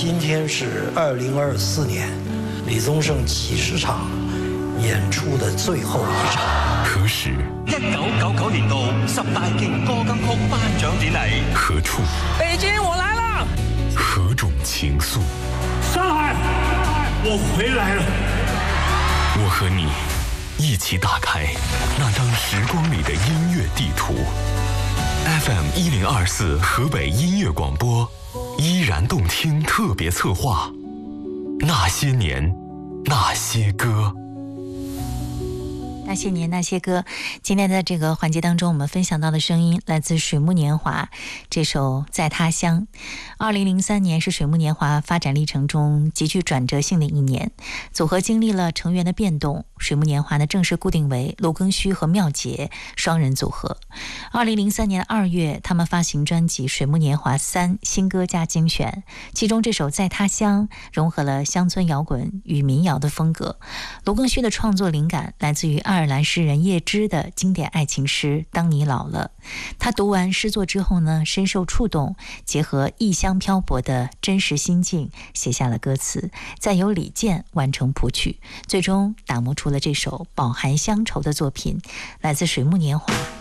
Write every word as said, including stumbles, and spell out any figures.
今天是二零二四年李宗盛七十场演出的最后一场。 何时？ 一九九九年度十大勁歌金曲頒獎典禮。 何處？ 北京，我來了。 何種情愫？ 上海，我回來了。 我和你一起打開那張時光裡的音樂地圖。F M 一零二四河北音樂廣播，依然動聽特別策劃，那些年，那些歌。 那些年那些歌，今天的这个环节当中，我们分享到的声音来自水木年华这首《在他乡》。二零零三年是水木年华发展历程中极具转折性的一年，组合经历了成员的变动，水木年华呢正式固定为卢庚戌和妙洁双人组合。二零零三年二月，他们发行专辑《水木年华三新歌加精选》，其中这首《在他乡》融合了乡村摇滚与民谣的风格。卢庚戌的创作灵感来自于爱尔兰诗人叶芝的经典爱情诗《当你老了》。他读完诗作之后呢，深受触动，结合异乡漂泊的真实心境，写下了歌词，再由李健完成谱曲，最终打磨出了这首饱含乡愁的作品，来自水木年华。